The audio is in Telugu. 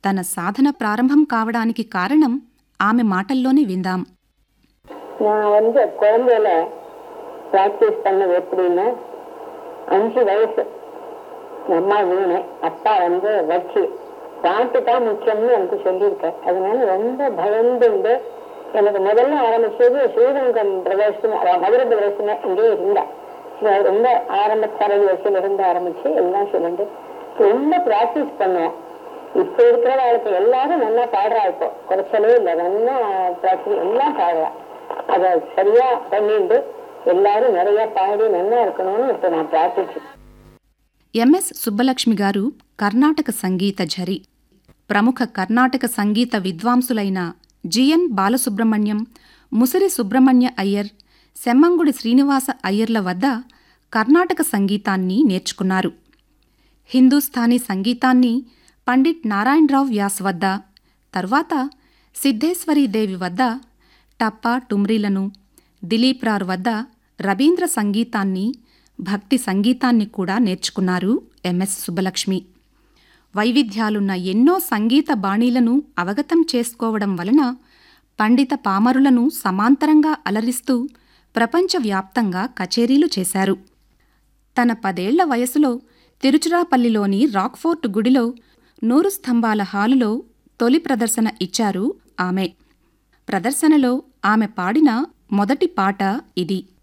తన సాధన ప్రారంభం కావడానికి కారణం ఆమె మాటల్లోనే విందాం. நான் குழந்தையில பிராக்டிஸ் பண்ணது எப்படின்னா, 5 வயசு அம்மா வீணை, அப்பா வச்சு பாட்டு தான் முக்கியம்னு எனக்கு சொல்லியிருக்கேன். அதனால ரொம்ப பயந்துண்டு எனக்கு முதல்ல ஆரம்பிச்சது ஸ்ரீரங்கம் பிரதேசம், மதுரை பிரதேசம் இங்கே இருந்தேன். ரொம்ப ஆரம்பத்தரை வயசுலேருந்து ஆரம்பிச்சு எல்லாம் சொல்லிட்டு ரொம்ப பிராக்டிஸ் பண்ணுவேன். இப்போ இருக்கிற காலத்து எல்லாரும் நல்லா பாடுறா, இப்போ குறைச்சலே இல்லை, நல்லா பிராக்டிஸ் எல்லாம் பாடுறா. அதை சரியா பண்ணிட்டு எல்லாரும் நிறைய பாடி நல்லா இருக்கணும்னு இப்போ நான் பிரார்த்திச்சு. ఎంఎస్ సుబ్బలక్ష్మి గారు కర్ణాటక సంగీత ఝరి. ప్రముఖ కర్ణాటక సంగీత విద్వాంసులైన జిఎన్ బాలసుబ్రహ్మణ్యం, ముసిరి సుబ్రహ్మణ్య అయ్యర్, సెమ్మంగుడి శ్రీనివాస అయ్యర్ల వద్ద కర్ణాటక సంగీతాన్ని నేర్చుకున్నారు. హిందూస్థానీ సంగీతాన్ని పండిట్ నారాయణరావు వ్యాస్ వద్ద, తర్వాత సిద్ధేశ్వరీదేవి వద్ద టప్పా టుమ్రీలను, దిలీప్ రార్ వద్ద రవీంద్ర సంగీతాన్ని, భక్తి సంగీతాన్ని కూడా నేర్చుకున్నారు ఎంఎస్ సుబ్బలక్ష్మి. వైవిధ్యాలున్న ఎన్నో సంగీత బాణీలను అవగతం చేసుకోవడం వలన పండిత పామరులను సమాంతరంగా అలరిస్తూ ప్రపంచవ్యాప్తంగా కచేరీలు చేశారు. తన 10 ఏళ్ల వయసులో తిరుచిరాపల్లిలోని రాక్ఫోర్ట్ గుడిలో 100 స్తంభాల హాలులో తొలి ప్రదర్శన ఇచ్చారు ఆమె. ప్రదర్శనలో ఆమె పాడిన మొదటి పాట ఇది.